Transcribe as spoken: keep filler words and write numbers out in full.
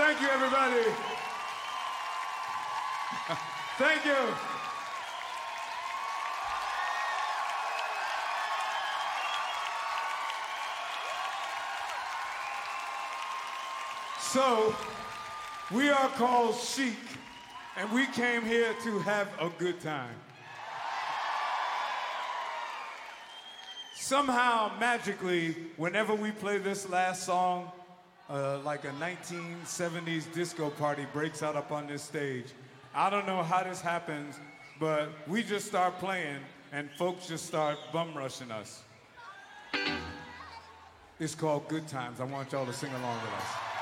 Thank you, everybody. Thank you. So, we are called Chic, and we came here to have a good time. Somehow, magically, whenever we play this last song, uh, like a nineteen seventies disco party breaks out up on this stage. I don't know how this happens, but we just start playing, and folks just start bum rushing us. It's called Good Times. I want y'all to sing along with us.